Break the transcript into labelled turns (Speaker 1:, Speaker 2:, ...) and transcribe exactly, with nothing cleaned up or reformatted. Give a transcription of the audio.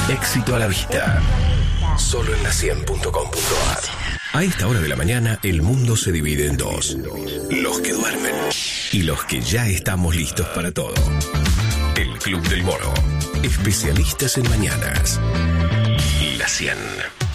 Speaker 1: Éxito a la vista. Solo en la cien punto com punto a r. A esta hora de la mañana, el mundo se divide en dos. Los que duermen y los que ya estamos listos para todo. El Club del Moro. Especialistas en mañanas. La cien.